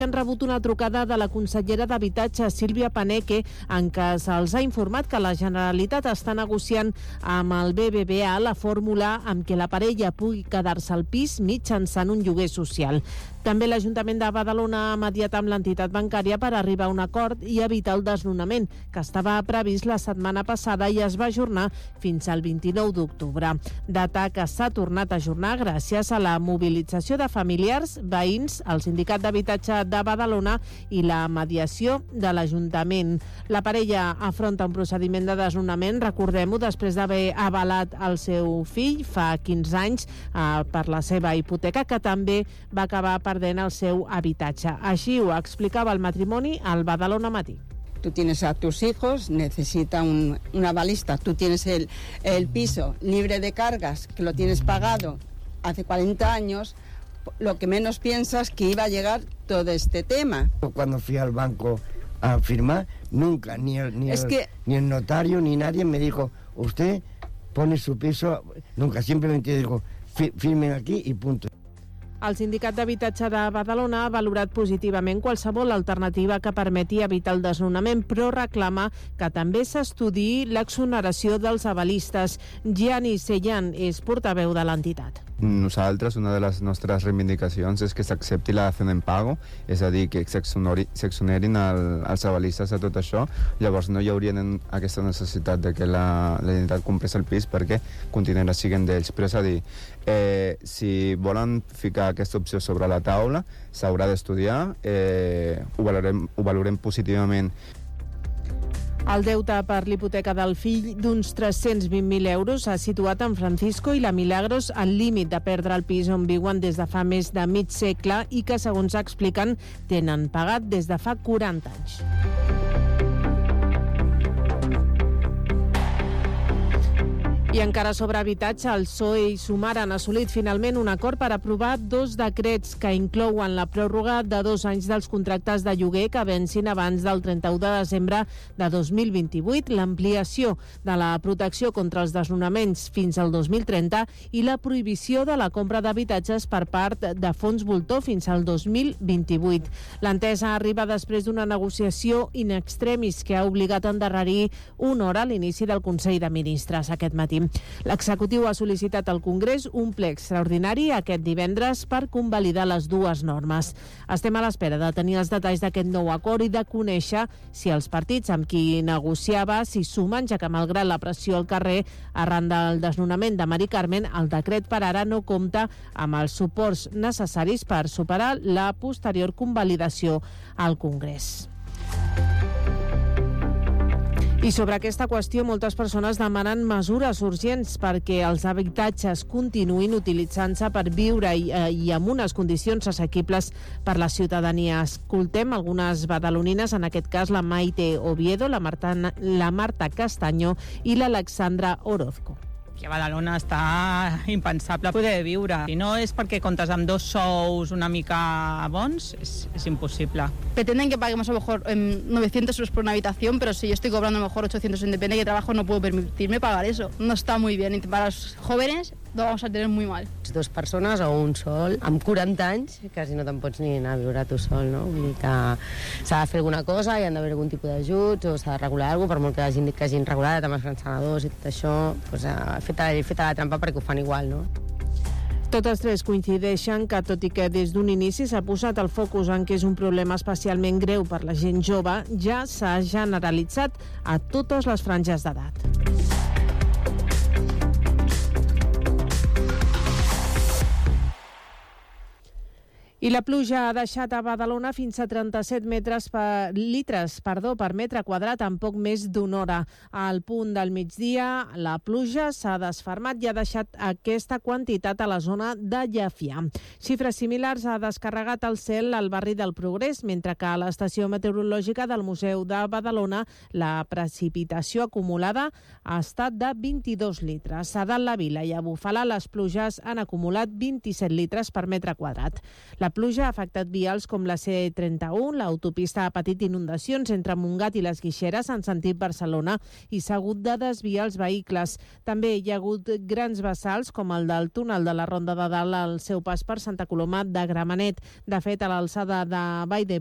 Han rebut una trucada de la consellera d'Habitatge, Sílvia Paneque, en què se'ls ha informat que la Generalitat està negociant amb el BBVA la fórmula amb què la parella pugui quedar-se al pis mitjançant un lloguer social. També l'Ajuntament de Badalona ha mediat amb l'entitat bancària per arribar a un acord i evitar el desnonament, que estava previst la setmana passada i es va ajornar fins al 29 d'octubre. Data que s'ha tornat a ajornar gràcies a la mobilització de familiars, veïns, el Sindicat d'Habitatge de Badalona i la mediació de l'Ajuntament. La parella afronta un procediment de desnonament, recordem-ho, després d'haver avalat el seu fill fa 15 anys per la seva hipoteca, que també va acabar perdent el seu habitatge. Així ho explicava el matrimoni al Badalona Matí. Tú tienes a tus hijos, necesita un avalista, tú tienes el piso libre de cargas, que lo tienes pagado hace 40 años, lo que menos piensas que iba a llegar todo este tema. Cuando fui al banco a firmar, nunca, ni el notario ni nadie me dijo, usted pone su piso, nunca, simplemente digo, firmen aquí y punto. El Sindicat d'Habitatge de Badalona ha valorat positivament qualsevol alternativa que permeti evitar el desnonament, però reclama que també s'estudiï l'exoneració dels avalistes. Gianni Sellan és portaveu de l'entitat. Nosaltres, una de les nostres reivindicacions és que s'accepti la dació en pago, és a dir, que s'exonerin els avalistes de tot això. Llavors no hi hauria aquesta necessitat de que la Generalitat comprés el pis perquè continuarà sent d'ells. Però és a dir, si volen ficar aquesta opció sobre la taula, s'haurà d'estudiar, ho valorem positivament. El deute per l'hipoteca del fill d'uns 320.000 euros ha situat en Francisco i la Milagros al límit de perdre el pis on viuen des de fa més de mig segle i que, segons expliquen, tenen pagat des de fa 40 anys. I encara sobre habitatge, el PSOE i Sumar han assolit finalment un acord per aprovar 2 decrets que inclouen la pròrroga de 2 anys dels contractes de lloguer que vencin abans del 31 de desembre de 2028, l'ampliació de la protecció contra els desnonaments fins al 2030 i la prohibició de la compra d'habitatges per part de fons voltor fins al 2028. L'entesa arriba després d'una negociació in extremis que ha obligat a endarrerir una hora a l'inici del Consell de Ministres aquest matí. L'executiu ha sol·licitat al Congrés un ple extraordinari aquest divendres per convalidar les 2 normes. Estem a l'espera de tenir els detalls d'aquest nou acord i de conèixer si els partits amb qui negociava s'hi sumen, ja que malgrat la pressió al carrer arran del desnonament de Mari Carmen, el decret per ara no compta amb els suports necessaris per superar la posterior convalidació al Congrés. I sobre aquesta qüestió, moltes persones demanen mesures urgents perquè els habitatges continuïn utilitzant-se per viure i amb unes condicions assequibles per la ciutadania. Escoltem algunes badalonines, en aquest cas la Maite Oviedo, la Marta Castaño i l'Alexandra Orozco. Aquí a Badalona està impensable poder viure. Si no és perquè comptes amb 2 sous una mica bons, es imposible. Pretenden que paguemos a lo mejor 900 euros por una habitación, pero si yo estoy cobrando a lo mejor 800 en depende de qué trabajo, no puedo permitirme pagar eso. No está muy bien. Y para los jóvenes lo vamos a tener muy mal. 2 persones o un sol, amb 40 anys, quasi no te'n pots ni anar a viure tu sol, no? Vull dir que s'ha de fer alguna cosa, hi ha d'haver algun tipus d'ajuts, o s'ha de regular alguna cosa, per molt que hagin regulat amb els grans senadors i tot això, doncs, feta la trampa perquè ho fan igual, no? Totes 3 coincideixen que, tot i que des d'un inici s'ha posat el focus en que és un problema especialment greu per la gent jove, ja s'ha generalitzat a totes les franges d'edat. I la pluja ha deixat a Badalona fins a 37 litres per metre quadrat en poc més d'una hora. Al punt del migdia, la pluja s'ha desfermat i ha deixat aquesta quantitat a la zona de Llefià. Xifres similars ha descarregat el cel al barri del Progrés, mentre que a l'estació meteorològica del Museu de Badalona la precipitació acumulada ha estat de 22 litres. A dalt la Vila i a Bufalà les pluges han acumulat 27 litres per metre quadrat. La La pluja ha afectat vials com la C31, l'autopista ha patit inundacions entre Montgat i les Guixeres en sentit Barcelona i s'ha hagut de desviar els vehicles. També hi ha hagut grans vessals com el del túnel de la Ronda de Dalt al seu pas per Santa Coloma de Gramenet. De fet, a l'alçada de Vall